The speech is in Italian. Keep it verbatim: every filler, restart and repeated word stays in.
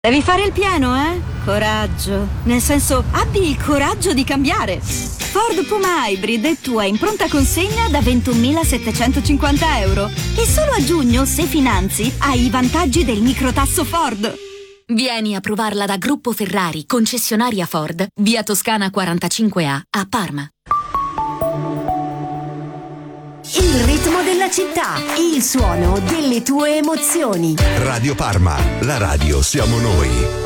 Devi fare il pieno, eh? Coraggio. Nel senso, abbi il coraggio di cambiare. Ford Puma Hybrid è tua in pronta consegna da ventunomilasettecentocinquanta euro. E solo a giugno, se finanzi, hai i vantaggi del microtasso Ford. Vieni a provarla da Gruppo Ferrari, concessionaria Ford, via Toscana quarantacinque A, a Parma. Il ritmo della città, il suono delle tue emozioni. Radio Parma, la radio siamo noi.